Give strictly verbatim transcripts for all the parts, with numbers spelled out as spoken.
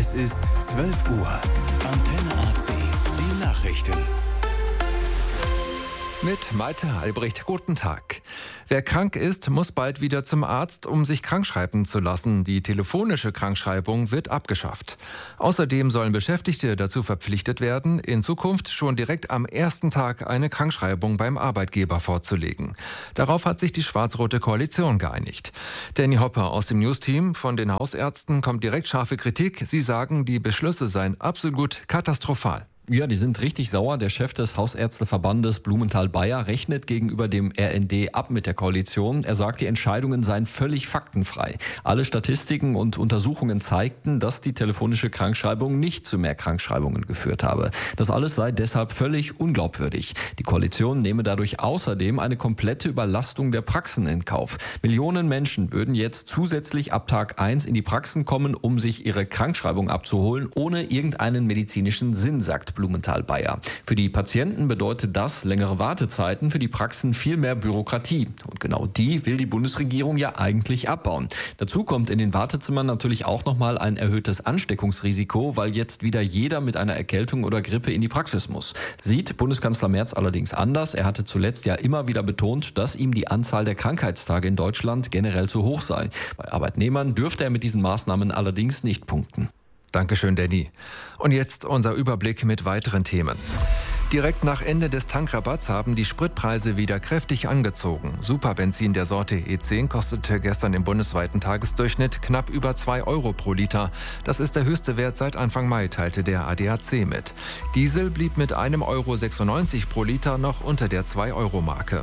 Es ist zwölf Uhr. Antenne A C, die Nachrichten. Mit Malte Albrecht, guten Tag. Wer krank ist, muss bald wieder zum Arzt, um sich krankschreiben zu lassen. Die telefonische Krankschreibung wird abgeschafft. Außerdem sollen Beschäftigte dazu verpflichtet werden, in Zukunft schon direkt am ersten Tag eine Krankschreibung beim Arbeitgeber vorzulegen. Darauf hat sich die schwarz-rote Koalition geeinigt. Danny Hopper aus dem Newsteam von den Hausärzten kommt direkt scharfe Kritik. Sie sagen, die Beschlüsse seien absolut katastrophal. Ja, die sind richtig sauer. Der Chef des Hausärzteverbandes Blumenthal-Bayer rechnet gegenüber dem R N D ab mit der Koalition. Er sagt, die Entscheidungen seien völlig faktenfrei. Alle Statistiken und Untersuchungen zeigten, dass die telefonische Krankschreibung nicht zu mehr Krankschreibungen geführt habe. Das alles sei deshalb völlig unglaubwürdig. Die Koalition nehme dadurch außerdem eine komplette Überlastung der Praxen in Kauf. Millionen Menschen würden jetzt zusätzlich ab Tag eins in die Praxen kommen, um sich ihre Krankschreibung abzuholen, ohne irgendeinen medizinischen Sinn, sagt Blumenthal-Bayer. Für die Patienten bedeutet das längere Wartezeiten, für die Praxen viel mehr Bürokratie. Und genau die will die Bundesregierung ja eigentlich abbauen. Dazu kommt in den Wartezimmern natürlich auch nochmal ein erhöhtes Ansteckungsrisiko, weil jetzt wieder jeder mit einer Erkältung oder Grippe in die Praxis muss. Sieht Bundeskanzler Merz allerdings anders. Er hatte zuletzt ja immer wieder betont, dass ihm die Anzahl der Krankheitstage in Deutschland generell zu hoch sei. Bei Arbeitnehmern dürfte er mit diesen Maßnahmen allerdings nicht punkten. Dankeschön, Danny. Und jetzt unser Überblick mit weiteren Themen. Direkt nach Ende des Tankrabatts haben die Spritpreise wieder kräftig angezogen. Superbenzin der Sorte E zehn kostete gestern im bundesweiten Tagesdurchschnitt knapp über zwei Euro pro Liter. Das ist der höchste Wert seit Anfang Mai, teilte der A D A C mit. Diesel blieb mit einem Euro sechsundneunzig pro Liter noch unter der zwei Euro Marke.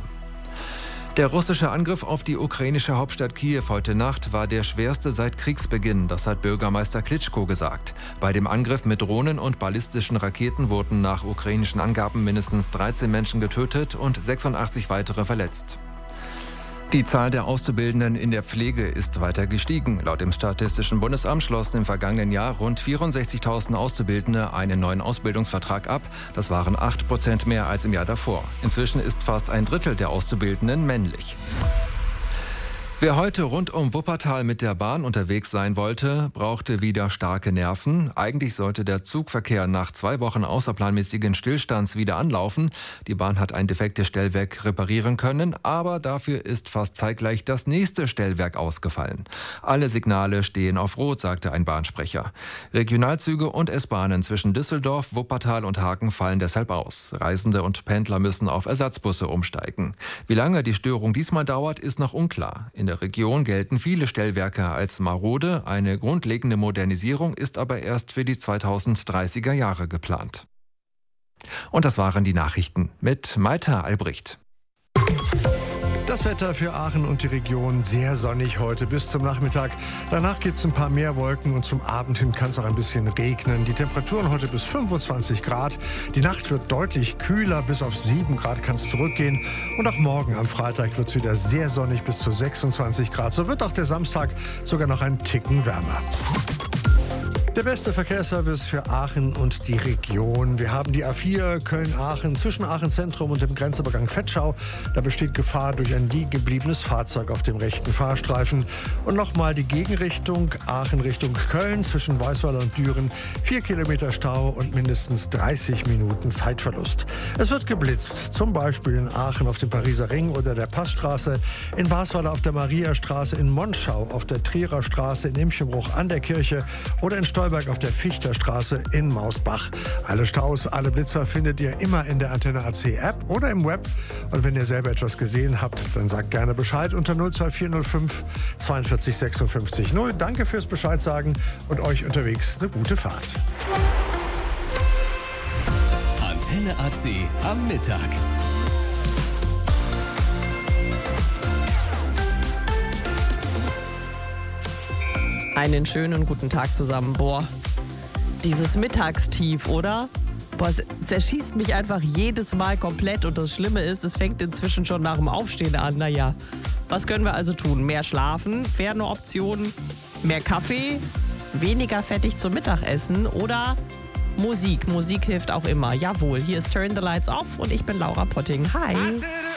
Der russische Angriff auf die ukrainische Hauptstadt Kiew heute Nacht war der schwerste seit Kriegsbeginn, das hat Bürgermeister Klitschko gesagt. Bei dem Angriff mit Drohnen und ballistischen Raketen wurden nach ukrainischen Angaben mindestens dreizehn Menschen getötet und sechsundachtzig weitere verletzt. Die Zahl der Auszubildenden in der Pflege ist weiter gestiegen. Laut dem Statistischen Bundesamt schlossen im vergangenen Jahr rund vierundsechzigtausend Auszubildende einen neuen Ausbildungsvertrag ab. Das waren acht Prozent mehr als im Jahr davor. Inzwischen ist fast ein Drittel der Auszubildenden männlich. Wer heute rund um Wuppertal mit der Bahn unterwegs sein wollte, brauchte wieder starke Nerven. Eigentlich sollte der Zugverkehr nach zwei Wochen außerplanmäßigen Stillstands wieder anlaufen. Die Bahn hat ein defektes Stellwerk reparieren können, aber dafür ist fast zeitgleich das nächste Stellwerk ausgefallen. Alle Signale stehen auf Rot, sagte ein Bahnsprecher. Regionalzüge und S-Bahnen zwischen Düsseldorf, Wuppertal und Hagen fallen deshalb aus. Reisende und Pendler müssen auf Ersatzbusse umsteigen. Wie lange die Störung diesmal dauert, ist noch unklar. In der Region gelten viele Stellwerke als marode. Eine grundlegende Modernisierung ist aber erst für die zweitausenddreißiger Jahre geplant. Und das waren die Nachrichten mit Malte Albrecht. Das Wetter für Aachen und die Region sehr sonnig heute bis zum Nachmittag. Danach gibt es ein paar mehr Wolken und zum Abend hin kann es auch ein bisschen regnen. Die Temperaturen heute bis fünfundzwanzig Grad. Die Nacht wird deutlich kühler, bis auf sieben Grad kann es zurückgehen. Und auch morgen am Freitag wird es wieder sehr sonnig bis zu sechsundzwanzig Grad. So wird auch der Samstag sogar noch ein Ticken wärmer. Der beste Verkehrsservice für Aachen und die Region. Wir haben die A vier Köln-Aachen zwischen Aachen Zentrum und dem Grenzübergang Vetschau. Da besteht Gefahr durch ein liegen gebliebenes Fahrzeug auf dem rechten Fahrstreifen. Und nochmal die Gegenrichtung Aachen Richtung Köln zwischen Weißweiler und Düren. Vier Kilometer Stau und mindestens dreißig Minuten Zeitverlust. Es wird geblitzt, zum Beispiel in Aachen auf dem Pariser Ring oder der Passstraße, in Basweiler auf der Mariastraße, in Monschau auf der Trierer Straße, in Imchenbruch an der Kirche oder in Stolberg auf der Fichterstraße in Mausbach. Alle Staus, alle Blitzer findet ihr immer in der Antenne A C App oder im Web. Und wenn ihr selber etwas gesehen habt, dann sagt gerne Bescheid unter null zwei vier null fünf zweiundvierzig sechsundfünfzig null. Danke fürs Bescheid sagen und euch unterwegs eine gute Fahrt. Antenne A C am Mittag. Einen schönen guten Tag zusammen. Boah, dieses Mittagstief, oder? Boah, es zerschießt mich einfach jedes Mal komplett. Und das Schlimme ist, es fängt inzwischen schon nach dem Aufstehen an. Naja, was können wir also tun? Mehr schlafen, wäre eine Option. Mehr Kaffee, weniger fettig zum Mittagessen oder Musik. Musik hilft auch immer. Jawohl, hier ist Turn the Lights Off und ich bin Laura Potting. Hi.